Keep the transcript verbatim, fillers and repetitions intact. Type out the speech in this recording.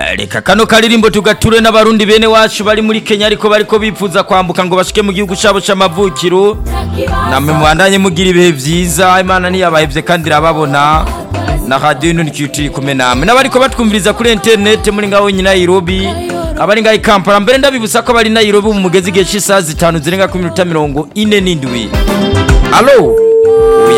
reka kano karirimbo tugature n'abarundi bene wacu bari muri Kenya ariko bariko bipfuza kwambuka ngo bashike mu gihugu cyabo c'amavukiro namwe mwandanye mugira ibihe vyiza Imana ntiyabahevye kandi irababona na radio Nuncuti kumwe namwe n'abariko batwumviriza kuri internet muri ngaho nyina Nairobi abari ngaho Kampala mbere ndabibusa ko bari Nairobi mu mugezi gihe cy'isaha zitanu zirenga ku minota mirongo ine n'indwi. Allo